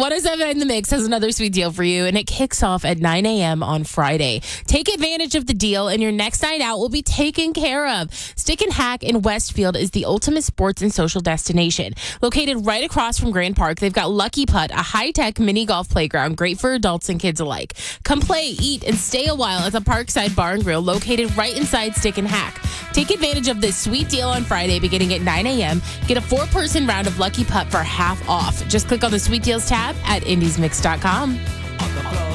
107 in the Mix has another sweet deal for you, and it kicks off at 9 a.m. on Friday. Take advantage of the deal, and your next night out will be taken care of. Stick and Hack in Westfield is the ultimate sports and social destination. Located right across from Grand Park, they've got Lucky Putt, a high-tech mini golf playground great for adults and kids alike. Come play, eat, and stay a while at the Parkside Bar and Grill located right inside Stick and Hack. Take advantage of this sweet deal on Friday beginning at 9 a.m. Get a 4-person round of Lucky Putt for half off. Just click on the Sweet Deals tab at indiesmix.com.